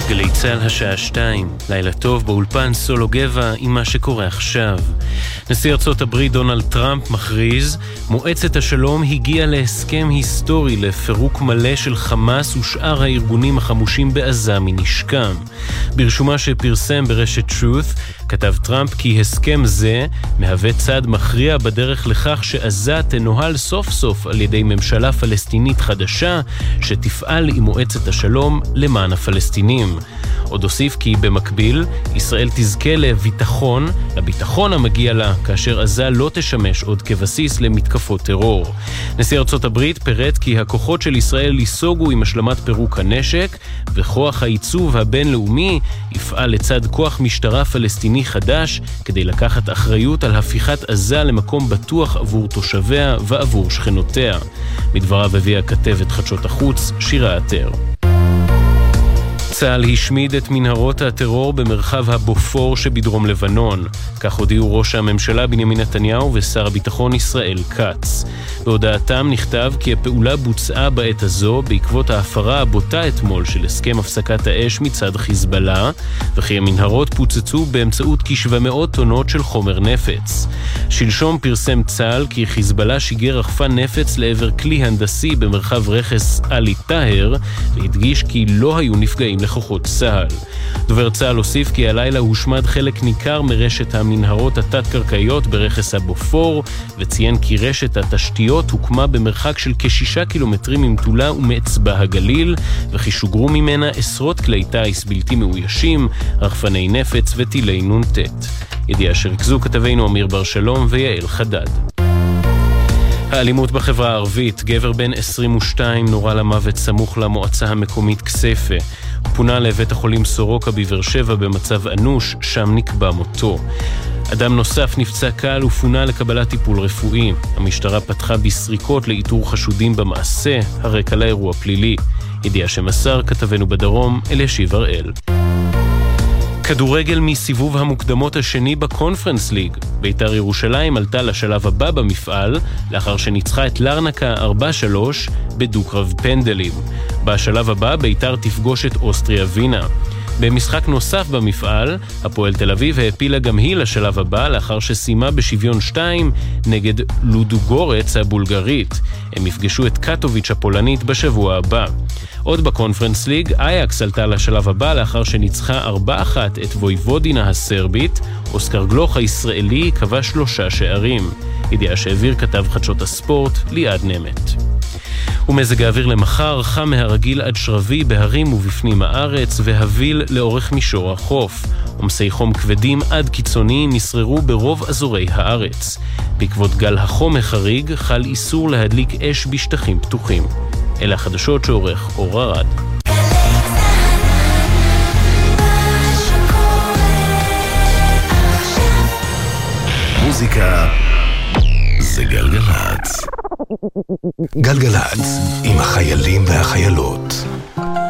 גלי צהל השעה 2, לילה טוב באולפן סולו גבע עם מה שקורה עכשיו. נשיא ארצות הברית דונלד טראמפ מכריז, מועצת השלום הגיעה להסכם היסטורי לפירוק מלא של חמאס ושאר הארגונים החמושים בעזה מנשקם. ברשומה שפרסם ברשת Truth, כתב טראמפ כי הסכם זה מהווה צעד מכריע בדרך לכך שעזה תנוהל סוף סוף על ידי ממשלה פלסטינית חדשה שתפעל עם מועצת השלום למען הפלסטינים. עוד הוסיף כי במקביל ישראל תזכה לביטחון המגיע לה כאשר עזה לא תשמש עוד כבסיס למתקפות טרור. נשיא ארצות הברית פירט כי הכוחות של ישראל יסוגו עם השלמת פירוק הנשק וכוח העיצוב הבינלאומי יפעל לצד כוח משטרה פלסטיני חדש כדי לקחת אחריות על הפיכת עזה למקום בטוח עבור תושביה ועבור שכנותיה. מדבריו הביאה כתבת חדשות החוץ שירה עטר. צה"ל השמיד את מנהרות הטרור במרחב הבופור שבדרום לבנון. כך הודיעו ראש הממשלה בנימין נתניהו ושר הביטחון ישראל כץ. בהודעתם נכתב כי הפעולה בוצעה בעת הזו בעקבות ההפרה הבוטה אתמול של הסכם הפסקת האש מצד חיזבאללה, וכי המנהרות פוצצו באמצעות כ-700 טונות של חומר נפץ. שלשום פרסם צה"ל כי חיזבאללה שיגר רחפן נפץ לעבר כלי הנדסי במרחב רכס אלי טהר, והדגיש כי לא היו נפגעים לכוחות צה"ל. דובר צה"ל הוסיף כי הלילה הושמד חלק ניכר מרשת המנהרות התת-קרקעיות ברכס הבופור, וציין כי רשת התשתיות הוקמה במרחק של כ6 קילומטרים ממטולה ומאצבע הגליל, וכי שוגרו ממנה עשרות כלי טייס בלתי מאוישים, רחפני נפץ וטילי נ"ט. ידיעה שריכזו כתבינו אמיר בר שלום ויעל חדד. האלימות בחברה הערבית, גבר בן 22 נורה למוות סמוך למועצה המקומית כסייפה. הוא פונה לבית החולים סורוקה בבאר שבע במצב אנוש, שם נקבע מותו. אדם נוסף נפצע קל ופונה לקבלת טיפול רפואי. המשטרה פתחה בסריקות לאיתור חשודים במעשה, הרקע לאירוע פלילי. ידיעה שמסר כתבנו בדרום אלישיב הראל. כדורגל מסיבוב המוקדמות השני בקונפרנס ליג. בית"ר ירושלים עלתה לשלב הבא במפעל, לאחר שניצחה את לרנקה 4-3 בדו-קרב פנדלים. בשלב הבא בית"ר תפגוש את אוסטריה וינה. במשחק נוסף במפעל, הפועל תל אביב העפילה גם היא לשלב הבא, לאחר שסיימה בשוויון 2 נגד לודוגורץ הבולגרית. הם יפגשו את קטוביץ' הפולנית בשבוע הבא. עוד בקונפרנס ליג, אייקס עלתה לשלב הבא לאחר שניצחה 4-1 את וויבודינה הסרבית. אוסקר גלוך הישראלי קבע 3 שערים. ידיעה שהעביר כתב חדשות הספורט ליעד נמת. ומזג האוויר למחר חם מהרגיל עד שרבי בהרים ובפנים הארץ והביל לאורך מישור החוף. עומסי חום כבדים עד קיצוניים ישררו ברוב אזורי הארץ. בעקבות גל החום החריג חל איסור להדליק אש בשטחים פתוחים. אלה החדשות שעורך אור ארד. מוזיקה זה גלגלצ. גלגלצ עם החיילים והחיילות.